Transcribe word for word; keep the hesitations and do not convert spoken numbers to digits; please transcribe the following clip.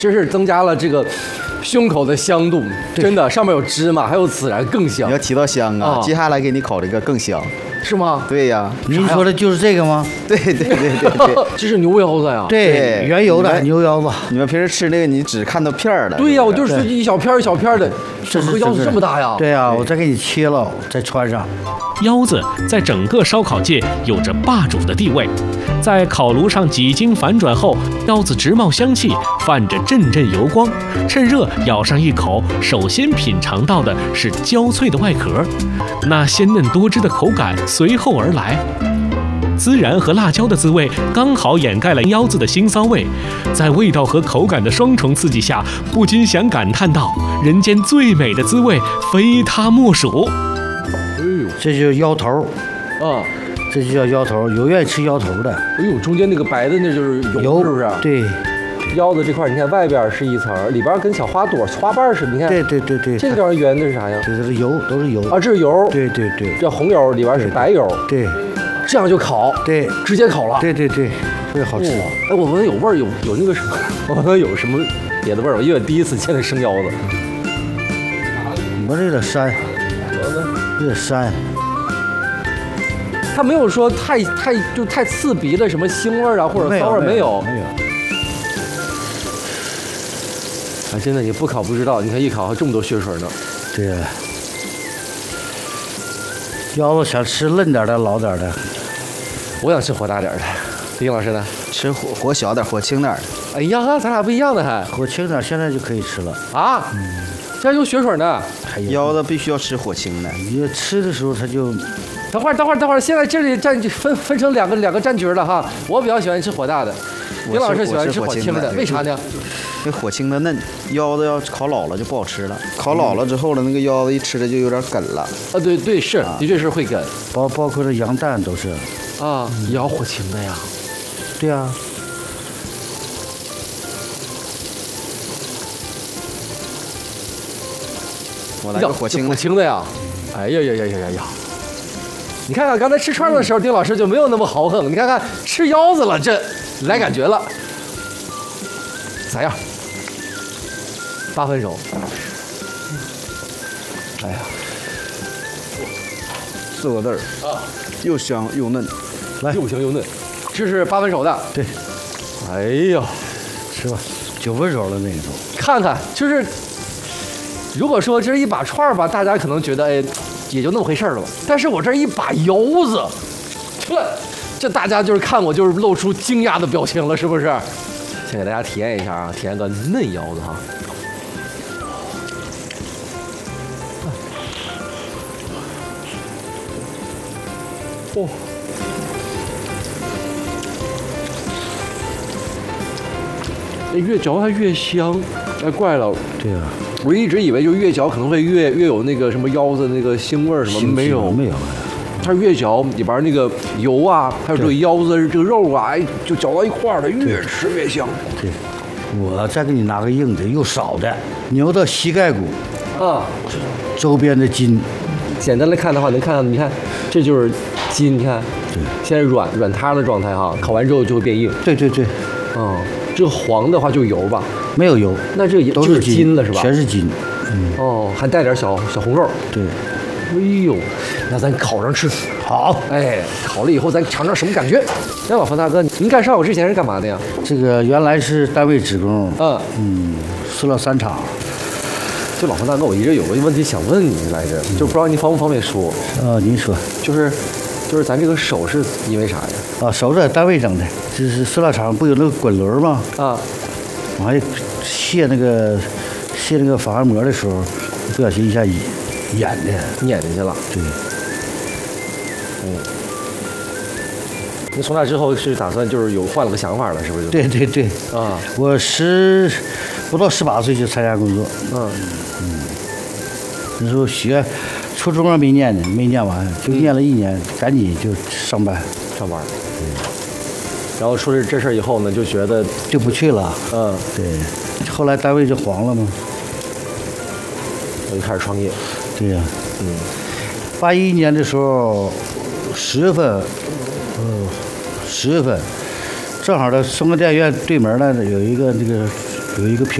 真是增加了这个胸口的香度，真的，上面有芝麻，还有孜然，更香。 你要提到香啊， 哦、 接下来给你烤这个更香， 是吗？ 对呀， 您说的就是这个吗？ 对对对对对， 这是牛腰子呀， 对，原油的牛腰子。 你们平时吃那个，你只看到片儿了。 对呀，我就是一小片一小片的， 这个腰子这么大呀？ 对呀，我再给你切了，再穿上。 腰子在整个烧烤界有着霸主的地位，在烤炉上几经反转后，腰子直冒香气，泛着阵阵油光。趁热咬上一口，首先品尝到的是焦脆的外壳，那鲜嫩多汁的口感随后而来。孜然和辣椒的滋味刚好掩盖了腰子的腥骚味，在味道和口感的双重刺激下，不禁想感叹道：人间最美的滋味，非它莫属。 这就是腰头， 啊， 这就叫腰头，有愿意吃腰头的。 哎呦，中间那个白的那就是油， 油是不是？ 对。 腰子这块，你看外边是一层，里边跟小花朵、花瓣似的。你看， 对对对对， 这个地方圆的是啥呀？ 这是油，都是油啊，这是油。 对对对， 这红油里边是白油。 对， 这样就烤。 对， 直接烤了。 对对对，特别好吃。 哎，我闻有味儿，有有那个什么，我闻有什么别的味儿？因为我第一次见那生腰子。 我这有点膻，有点膻。 它没有说太太就太刺鼻的什么腥味啊，或者骚味没有。 没有。 啊，真的你不烤不知道，你看一烤还这么多血水呢。 对呀。腰子想吃嫩点的、老点的。 我想吃火大点的。丁老师呢？ 吃火火小点、火轻点的。 哎呀，咱俩不一样的还。 火轻点，现在就可以吃了。 啊？嗯。这还有血水呢。 腰子必须要吃火轻的。 你吃的时候它就。 等会儿，等会儿，等会儿，现在这里占分分成两个两个战局了哈。我比较喜欢吃火大的，丁老师喜欢吃火轻的，为啥呢？ 这火轻的嫩，腰子要烤老了就不好吃了。烤老了之后呢，那个腰子一吃着就有点梗了。 啊，对对是，的确是会梗。 包包括这羊蛋都是。 啊，也要火轻的呀。 对呀。 我来个火轻的。 火轻的呀。哎呀呀呀呀呀呀！你看看刚才吃串的时候，丁老师就没有那么豪横。你看看吃腰子了，这来感觉了，咋样？八分熟。哎呀， 四个字儿啊，又香又嫩， 来又香又嫩，这是八分熟的。 对。 哎呀， 吃吧，九分熟了那个都。 看看，就是如果说这一把串吧，大家可能觉得哎。也就那么回事了吧，但是我这一把腰子，这这大家就是看我就是露出惊讶的表情了，是不是？先给大家体验一下啊，体验个嫩腰子哈。哦，越嚼它越香，哎，怪了。 对啊。 我一直以为就越嚼可能会越越有那个什么腰子那个腥味儿什么，没有没有， 它越嚼里边那个油啊，还有这个腰子这个肉啊，哎，就搅到一块儿了，越吃越香。 对，我再给你拿个硬的又少的，牛的膝盖骨啊， 周边的筋。 简单的看的话，能看到，你看这就是筋，你看， 对， 现在软软塌的状态哈，烤完之后就会变硬。 对对对， 嗯，这个黄的话就是油吧。 没有油， 那这也都是筋了是吧？ 全是筋，嗯， 哦，还带点小小红肉。 对， 哎呦，那咱烤上吃。 好， 哎，烤了以后咱尝尝什么感觉。那老冯大哥，您干烧烤之前是干嘛的呀？ 这个原来是单位职工， 嗯嗯，塑料三厂。 就老冯大哥，我一直有个问题想问您来着，就不知道您方不方便说。 啊，您说， 就是就是咱这个手是因为啥呀？ 啊，手在单位整的，就是塑料厂不有那个滚轮吗？ 啊。 我还卸那个卸那个防汗膜的时候，不小心一下演演的碾进去了。 对。 嗯。那从那之后是打算就是有换了个想法了，是不是？ 对对对。 啊。 我十不到十八岁就参加工作。 嗯。 嗯。那时候学初中啊没念呢，没念完就念了一年，嗯、赶紧就上班。 上班。嗯。然后出这这事儿以后呢，就觉得就不去了。 嗯， 对。后来单位就黄了嘛， 我就开始创业。 对呀、啊， 嗯。 八一年的时候，十月份，呃，十月份，正好在松江电影院对门呢有一个那个有有一个平